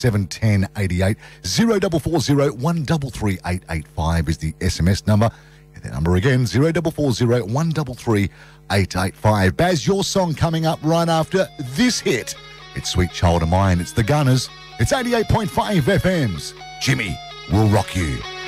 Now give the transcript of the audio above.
71088. 0440 133 885 is the SMS number. The number again, 0440 133 885. Baz, your song coming up right after this hit. It's Sweet Child of Mine. It's the Gunners. It's 88.5 FM's Jimmy Will Rock You.